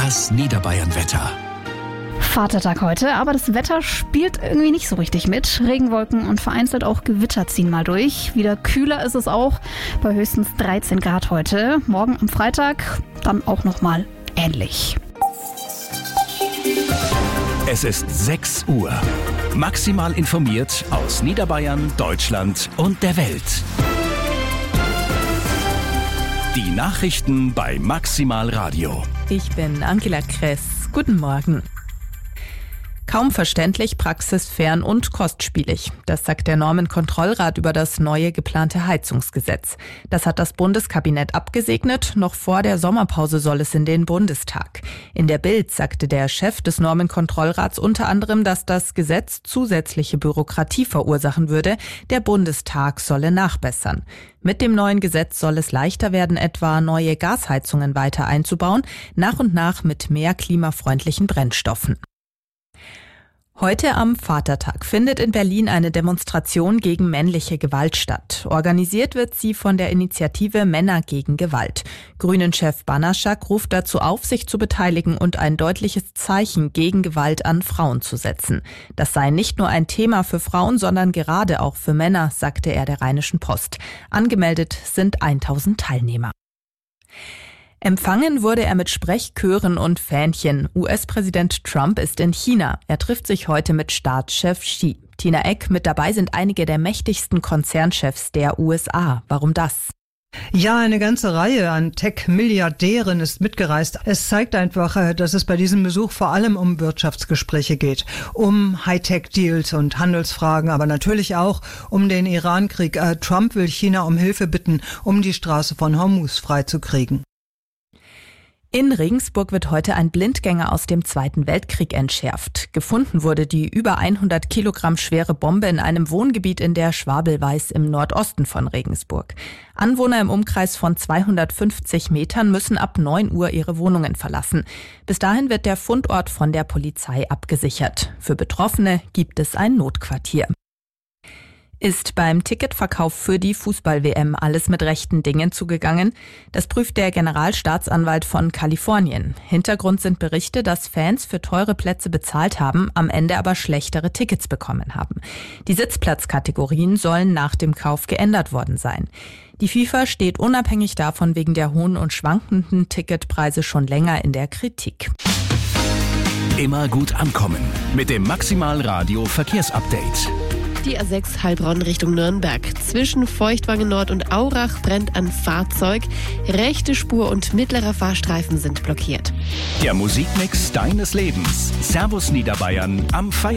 Das Niederbayern-Wetter. Vatertag heute, aber das Wetter spielt irgendwie nicht so richtig mit. Regenwolken und vereinzelt auch Gewitter ziehen mal durch. Wieder kühler ist es auch, bei höchstens 13 Grad heute. Morgen am Freitag dann auch nochmal ähnlich. Es ist 6 Uhr. Maximal informiert aus Niederbayern, Deutschland und der Welt. Die Nachrichten bei Maximal Radio. Ich bin Angela Kress. Guten Morgen. Kaum verständlich, praxisfern und kostspielig. Das sagt der Normenkontrollrat über das neue geplante Heizungsgesetz. Das hat das Bundeskabinett abgesegnet. Noch vor der Sommerpause soll es in den Bundestag. In der Bild sagte der Chef des Normenkontrollrats unter anderem, dass das Gesetz zusätzliche Bürokratie verursachen würde. Der Bundestag solle nachbessern. Mit dem neuen Gesetz soll es leichter werden, etwa neue Gasheizungen weiter einzubauen, nach und nach mit mehr klimafreundlichen Brennstoffen. Heute am Vatertag findet in Berlin eine Demonstration gegen männliche Gewalt statt. Organisiert wird sie von der Initiative Männer gegen Gewalt. Grünen-Chef Banaschak ruft dazu auf, sich zu beteiligen und ein deutliches Zeichen gegen Gewalt an Frauen zu setzen. Das sei nicht nur ein Thema für Frauen, sondern gerade auch für Männer, sagte er der Rheinischen Post. Angemeldet sind 1000 Teilnehmer. Empfangen wurde er mit Sprechchören und Fähnchen. US-Präsident Trump ist in China. Er trifft sich heute mit Staatschef Xi. Tina Eck, mit dabei sind einige der mächtigsten Konzernchefs der USA. Warum das? Ja, eine ganze Reihe an Tech-Milliardären ist mitgereist. Es zeigt einfach, dass es bei diesem Besuch vor allem um Wirtschaftsgespräche geht, um Hightech-Deals und Handelsfragen, aber natürlich auch um den Iran-Krieg. Trump will China um Hilfe bitten, um die Straße von Hormuz freizukriegen. In Regensburg wird heute ein Blindgänger aus dem Zweiten Weltkrieg entschärft. Gefunden wurde die über 100 Kilogramm schwere Bombe in einem Wohngebiet in der Schwabelweiß im Nordosten von Regensburg. Anwohner im Umkreis von 250 Metern müssen ab 9 Uhr ihre Wohnungen verlassen. Bis dahin wird der Fundort von der Polizei abgesichert. Für Betroffene gibt es ein Notquartier. Ist beim Ticketverkauf für die Fußball-WM alles mit rechten Dingen zugegangen? Das prüft der Generalstaatsanwalt von Kalifornien. Hintergrund sind Berichte, dass Fans für teure Plätze bezahlt haben, am Ende aber schlechtere Tickets bekommen haben. Die Sitzplatzkategorien sollen nach dem Kauf geändert worden sein. Die FIFA steht unabhängig davon wegen der hohen und schwankenden Ticketpreise schon länger in der Kritik. Immer gut ankommen mit dem Maximal Radio Verkehrsupdate. Die A6 Heilbronn Richtung Nürnberg. Zwischen Feuchtwangen Nord und Aurach brennt ein Fahrzeug. Rechte Spur und mittlerer Fahrstreifen sind blockiert. Der Musikmix deines Lebens. Servus Niederbayern am Feiertag.